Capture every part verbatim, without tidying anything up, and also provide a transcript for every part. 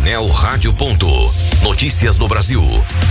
Jornal Rádio Ponto. Notícias do Brasil.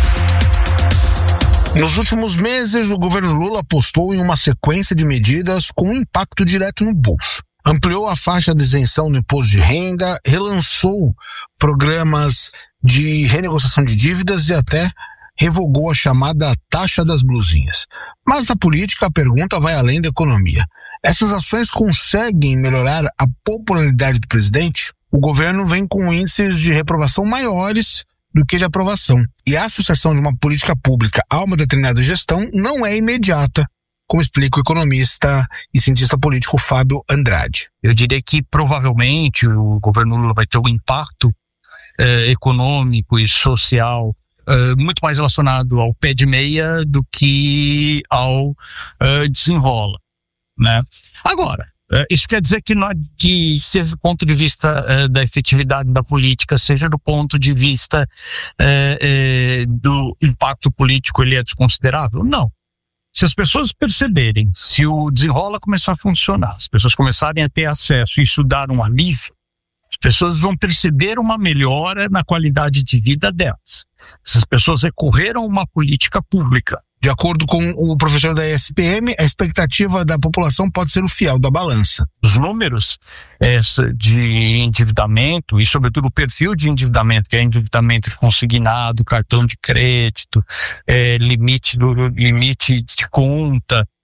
Nos últimos meses, o governo Lula apostou em uma sequência de medidas com impacto direto no bolso. Ampliou a faixa de isenção no imposto de renda, relançou programas de renegociação de dívidas e até revogou a chamada taxa das blusinhas. Mas na política a pergunta vai além da economia. Essas ações conseguem melhorar a popularidade do presidente? O governo vem com índices de reprovação maiores do que de aprovação. E a associação de uma política pública a uma determinada gestão não é imediata, como explica o economista e cientista político Fábio Andrade. Eu diria que provavelmente o governo Lula vai ter um impacto eh, econômico e social eh, muito mais relacionado ao pé de meia do que ao eh, desenrola, né? Agora, Uh, isso quer dizer que, não, que seja do ponto de vista uh, da efetividade da política, seja do ponto de vista uh, uh, do impacto político, ele é desconsiderável? Não. Se as pessoas perceberem, se o desenrola começar a funcionar, as pessoas começarem a ter acesso e isso dar um alívio, as pessoas vão perceber uma melhora na qualidade de vida delas. Essas pessoas recorreram a uma política pública. De acordo com o professor da E S P M, a expectativa da população pode ser o fiel da balança. Os números essa, de endividamento e, sobretudo, o perfil de endividamento, que é endividamento consignado, cartão de crédito, é, limite, do, limite de conta,